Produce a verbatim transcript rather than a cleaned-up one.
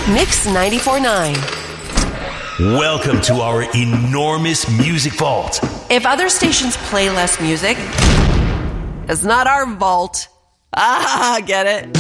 Mix ninety-four point nine. Welcome to our enormous music vault. If other stations play less music, it's not our vault. Ah, get it?